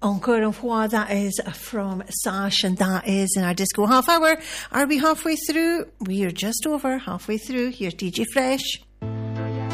Encore and Fois, that is from Sash, and that is in our disco half hour. Are we halfway through? We are just over halfway through. Here's DJ Fresh.